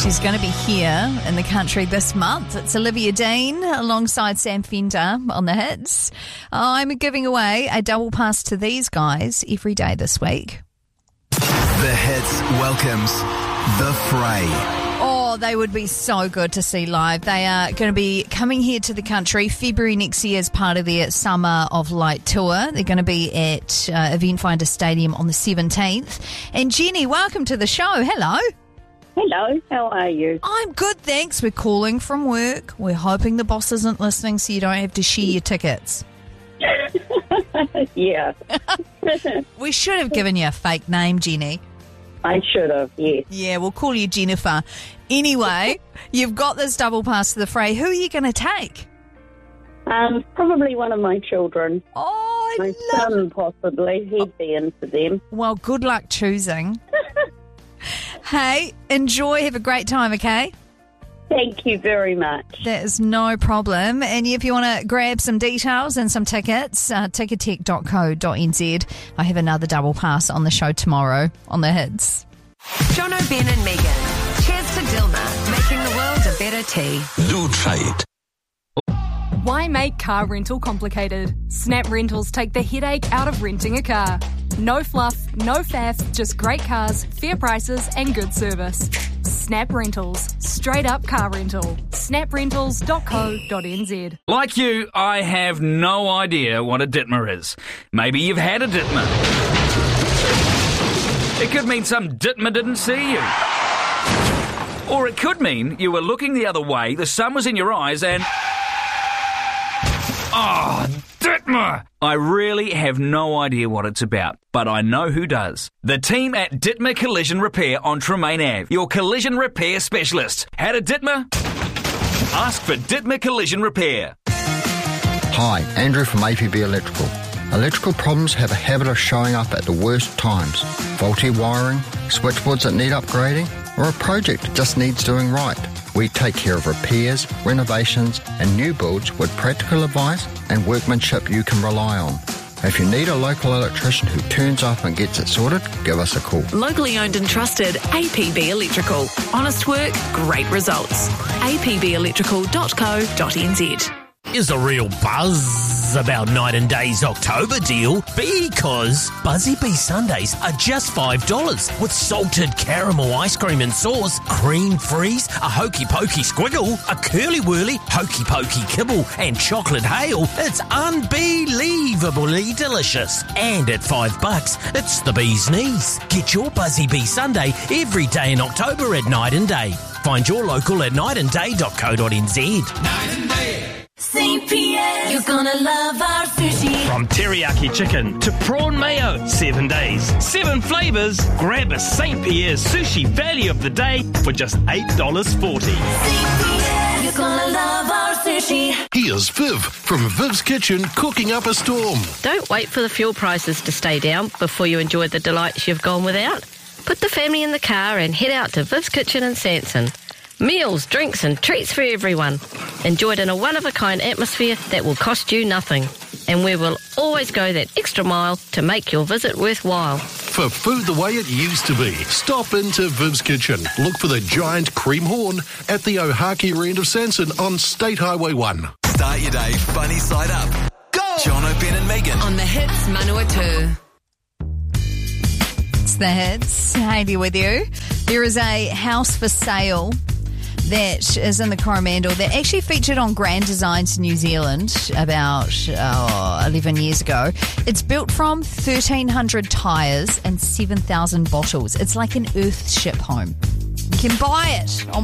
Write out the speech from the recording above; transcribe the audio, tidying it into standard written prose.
She's going to be here in the country this month. It's Olivia Dean alongside Sam Fender on the hits. I'm giving away a double pass to these guys every day this week. The Hits welcomes The Fray. Oh, they would be so good to see live. They are going to be coming here to the country February next year as part of their Summer of Light tour. They're going to be at Eventfinder Stadium on the 17th. And Jenny, welcome to the show. Hello. Hello, how are you? I'm good, thanks. We're calling from work. We're hoping the boss isn't listening so you don't have to share your tickets. Yeah. We should have given you a fake name, Jenny. I should have, yes. Yeah, we'll call you Jennifer. Anyway, you've got this double pass to the Fray. Who are you going to take? Probably one of my children. Oh, My son, possibly. He'd be into them. Well, good luck choosing. Hey, enjoy. Have a great time, okay? Thank you very much. That is no problem. And if you want to grab some details and some tickets, ticketek.co.nz. I have another double pass on the show tomorrow on the hits. Jono, Ben and Megan. Cheers to Dilma, making the world a better tea. Lutrate. Why make car rental complicated? Snap Rentals take the headache out of renting a car. No fluff, no faff, just great cars, fair prices and good service. Snap Rentals. Straight up car rental. snaprentals.co.nz. Like you, I have no idea what a Ditmer is. Maybe you've had a Ditmer. It could mean some Ditmer didn't see you. Or it could mean you were looking the other way, the sun was in your eyes and... Oh, Ditmer! I really have no idea what it's about, but I know who does. The team at Ditmer Collision Repair on Tremaine Ave, your collision repair specialist. Had a Ditmer? Ask for Ditmer Collision Repair. Hi, Andrew from APB Electrical. Electrical problems have a habit of showing up at the worst times. Faulty wiring, switchboards that need upgrading, or a project that just needs doing right. We take care of repairs, renovations and new builds with practical advice and workmanship you can rely on. If you need a local electrician who turns up and gets it sorted, give us a call. Locally owned and trusted APB Electrical. Honest work, great results. apbelectrical.co.nz. Is a real buzz about Night and Day's October deal because Buzzy Bee Sundays are just $5 with salted caramel ice cream and sauce, cream freeze, a hokey pokey squiggle, a curly whirly hokey pokey kibble and chocolate hail. It's unbelievably delicious. And at $5, it's the bee's knees. Get your Buzzy Bee Sunday every day in October at Night and Day. Find your local at nightandday.co.nz. Night and Day. St. Pierre's, you're gonna love our sushi. From teriyaki chicken to prawn mayo, 7 days, 7 flavours. Grab a St. Pierre's sushi value of the day for just $8.40. St. Pierre's, you're gonna love our sushi. Here's Viv from Viv's Kitchen cooking up a storm. Don't wait for the fuel prices to stay down before you enjoy the delights you've gone without. Put the family in the car and head out to Viv's Kitchen in Sanson. Meals, drinks and treats for everyone. Enjoyed in a one-of-a-kind atmosphere that will cost you nothing. And we will always go that extra mile to make your visit worthwhile. For food the way it used to be, stop into Viv's Kitchen. Look for the giant cream horn at the Ohakea end of Sanson on State Highway 1. Start your day funny side up. Go! Jono, Ben and Megan. On the hits, Manawatu. It's the hits. Hayley with you. There is a house for sale that is in the Coromandel that actually featured on Grand Designs New Zealand about 11 years ago. It's built from 1,300 tyres and 7,000 bottles. It's like an Earthship home. You can buy it on